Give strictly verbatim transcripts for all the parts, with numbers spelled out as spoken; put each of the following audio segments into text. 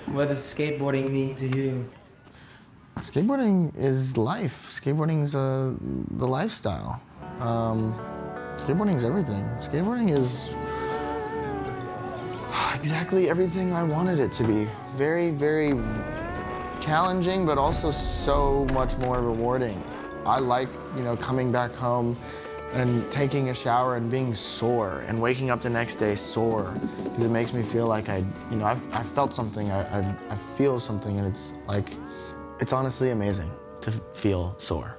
What does skateboarding mean to you? Skateboarding is life. Skateboarding's uh, the lifestyle. Um, skateboarding's everything. Skateboarding is exactly everything I wanted it to be. Very, very challenging, but also so much more rewarding. I like, you know, coming back home and taking a shower and being sore and waking up the next day sore because it makes me feel like I, you know, I've, I've felt something, I, I, I feel something, and it's like, it's honestly amazing to feel sore.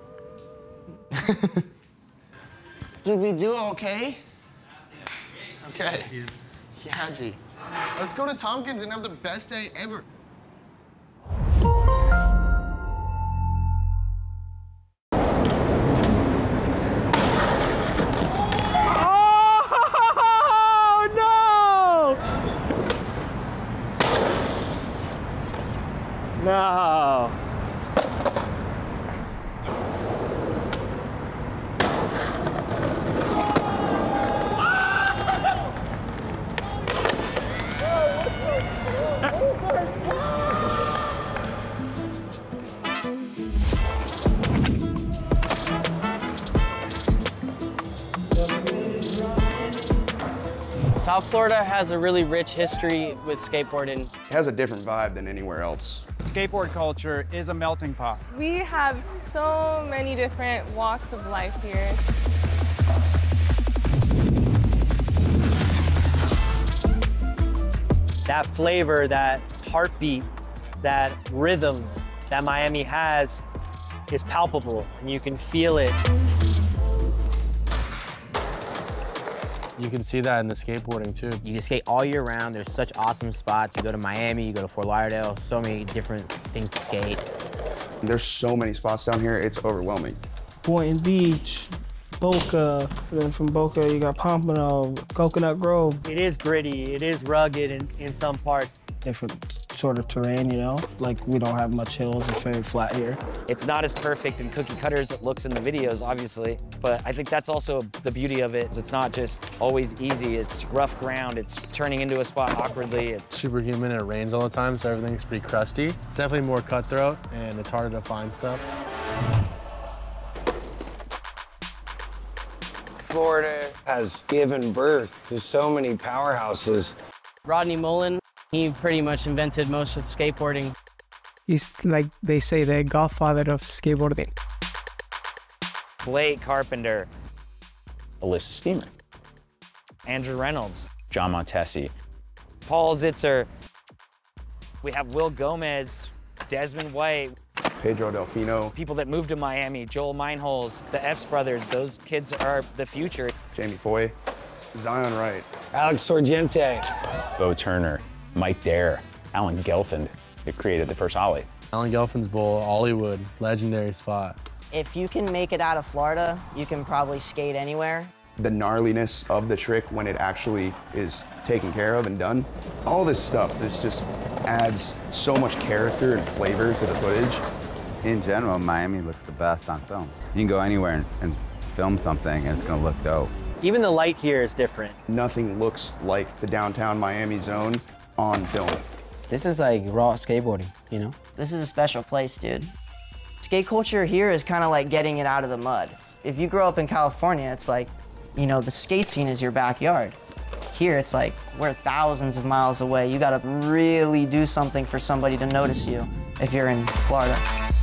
Did we do okay? Okay. Yeah, G. Let's go to Tompkins and have the best day ever. No. South Florida has a really rich history with skateboarding. It has a different vibe than anywhere else. Skateboard culture is a melting pot. We have so many different walks of life here. That flavor, that heartbeat, that rhythm that Miami has is palpable, and you can feel it. You can see that in the skateboarding too. You can skate all year round. There's such awesome spots. You go to Miami, you go to Fort Lauderdale, so many different things to skate. There's so many spots down here, it's overwhelming. Boynton Beach, Boca, then from Boca you got Pompano, Coconut Grove. It is gritty, it is rugged in, in some parts. Different sort of terrain, you know? Like, we don't have much hills, it's very flat here. It's not as perfect and cookie cutter as it looks in the videos, obviously, but I think that's also the beauty of it. It's not just always easy, it's rough ground, it's turning into a spot awkwardly. It's super humid and it rains all the time, so everything's pretty crusty. It's definitely more cutthroat, and it's harder to find stuff. Florida has given birth to so many powerhouses. Rodney Mullen, he pretty much invented most of skateboarding. He's like, they say, the godfather of skateboarding. Blake Carpenter. Alyssa Steamer. Andrew Reynolds. John Montesi. Paul Zitzer. We have Will Gomez, Desmond White. Pedro Delfino. People that moved to Miami, Joel Meinholz, the Epps brothers, those kids are the future. Jamie Foy. Zion Wright. Alex Sorgente. Bo Turner. Mike Dare. Alan Gelfand, who created the first Ollie. Alan Gelfand's Bowl, Ollywood, legendary spot. If you can make it out of Florida, you can probably skate anywhere. The gnarliness of the trick when it actually is taken care of and done. All this stuff, this just adds so much character and flavor to the footage. In general, Miami looks the best on film. You can go anywhere and, and film something and it's gonna look dope. Even the light here is different. Nothing looks like the downtown Miami zone on film. This is like raw skateboarding, you know? This is a special place, dude. Skate culture here is kind of like getting it out of the mud. If you grow up in California, it's like, you know, the skate scene is your backyard. Here, it's like, we're thousands of miles away. You gotta really do something for somebody to notice you if you're in Florida.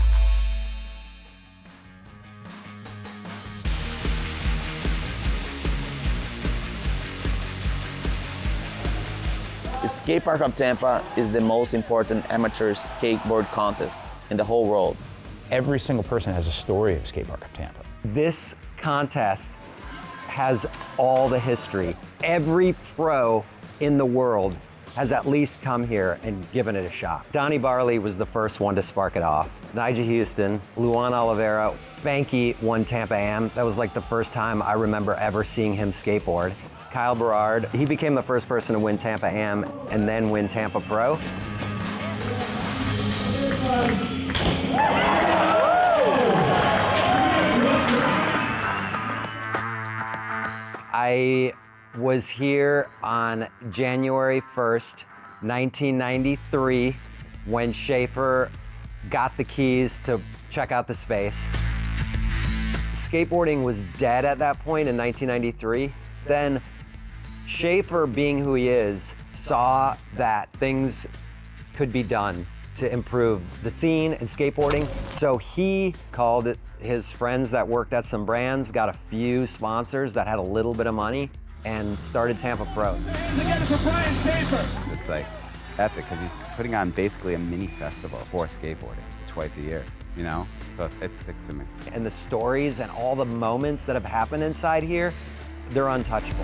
The Skate Park of Tampa is the most important amateur skateboard contest in the whole world. Every single person has a story of Skate Park of Tampa. This contest has all the history. Every pro in the world has at least come here and given it a shot. Donnie Barley was the first one to spark it off. Nigel Houston, Luan Oliveira, Spanky won Tampa Am. That was like the first time I remember ever seeing him skateboard. Kyle Berard, he became the first person to win Tampa Am and then win Tampa Pro. I was here on January first, nineteen ninety-three, when Schaefer got the keys to check out the space. Skateboarding was dead at that point in nineteen ninety-three. Then Schaefer, being who he is, saw that things could be done to improve the scene and skateboarding. So he called it his friends that worked at some brands, got a few sponsors that had a little bit of money, and started Tampa Pro. It's like epic because he's putting on basically a mini festival for skateboarding twice a year, you know? So it's, it's sick to me. And the stories and all the moments that have happened inside here, they're untouchable.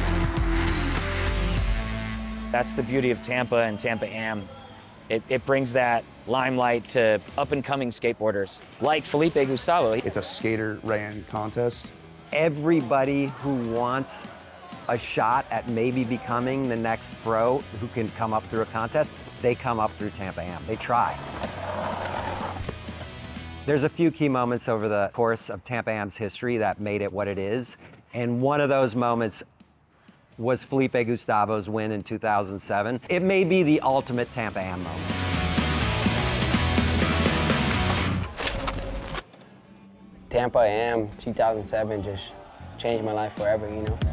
That's the beauty of Tampa and Tampa Am. It, it brings that limelight to up-and-coming skateboarders, like Felipe Gustavo. It's a skater ran contest. Everybody who wants a shot at maybe becoming the next pro who can come up through a contest, they come up through Tampa Am. They try. There's a few key moments over the course of Tampa Am's history that made it what it is. And one of those moments was Felipe Gustavo's win in two thousand seven. It may be the ultimate Tampa Am moment. Tampa Am two thousand seven just changed my life forever, you know?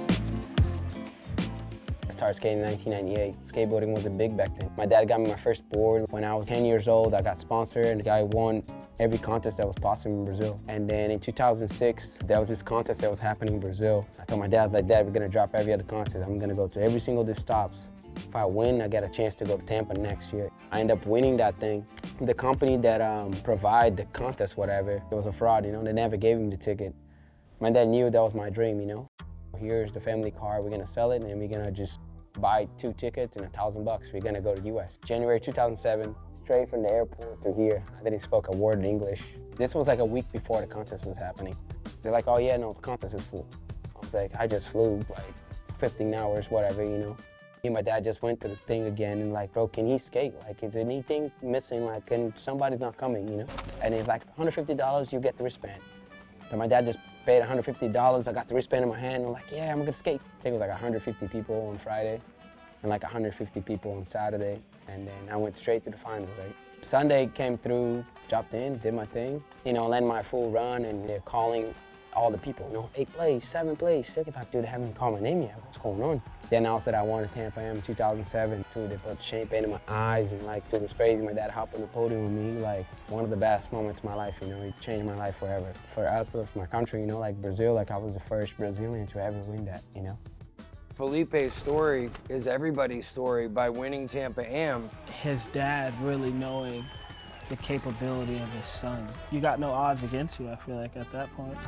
I started skating in nineteen ninety-eight. Skateboarding wasn't big back then. My dad got me my first board. When I was ten years old, I got sponsored and I won every contest that was possible in Brazil. And then in two thousand six, there was this contest that was happening in Brazil. I told my dad, like, Dad, we're gonna drop every other contest. I'm gonna go to every single of these stops. If I win, I get a chance to go to Tampa next year. I end up winning that thing. The company that um, provide the contest, whatever, it was a fraud, you know? They never gave me the ticket. My dad knew that was my dream, you know? Here's the family car, we're gonna sell it and we're gonna just buy two tickets and a thousand bucks. We're gonna go to the U S. January two thousand seven, straight from the airport to here. I didn't spoke a word of English. This was like a week before the contest was happening. They're like, oh yeah, no, the contest is full. I was like, I just flew like fifteen hours, whatever, you know? Me and my dad just went to the thing again and like, bro, can he skate? Like, is anything missing? Like, can somebody's not coming, you know? And it's like one hundred fifty dollars, you get the wristband. So my dad just paid one hundred fifty dollars. I got the wristband in my hand. I'm like, yeah, I'm gonna skate. I think it was like one hundred fifty people on Friday and like one hundred fifty people on Saturday. And then I went straight to the finals, right? Sunday came through, dropped in, did my thing, you know, led my full run, and they're calling all the people, you know, eighth place, seventh place, second. Like, dude, they haven't called my name yet. What's going on? They announced that I won at Tampa Am two thousand seven. Dude, they put champagne in my eyes, and like, it was crazy. My dad hopped on the podium with me, like, one of the best moments of my life, you know, he changed my life forever. For us, for my country, you know, like Brazil, like I was the first Brazilian to ever win that, you know? Felipe's story is everybody's story by winning Tampa Am. His dad really knowing the capability of his son. You got no odds against you, I feel like, at that point.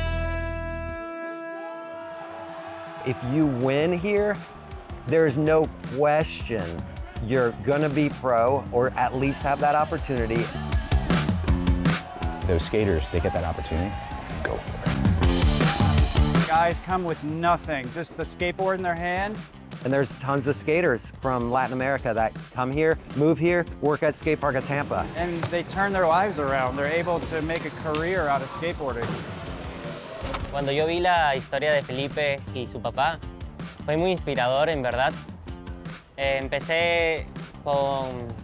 If you win here, there's no question you're gonna be pro, or at least have that opportunity. Those skaters, they get that opportunity, go for it. Guys come with nothing, just the skateboard in their hand. And there's tons of skaters from Latin America that come here, move here, work at Skate Park of Tampa. And they turn their lives around. They're able to make a career out of skateboarding. Cuando yo vi la historia de Felipe y su papá, fue muy inspirador, en verdad. Eh, empecé con